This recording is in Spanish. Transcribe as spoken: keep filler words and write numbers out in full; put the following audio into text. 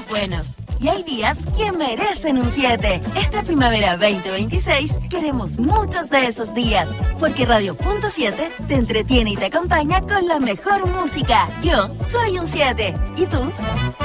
buenos. Y hay días que merecen un siete. Esta primavera veinte veintiséis queremos muchos de esos días, porque Radio Punto siete te entretiene y te acompaña con la mejor música. Yo soy un siete. ¿Y tú?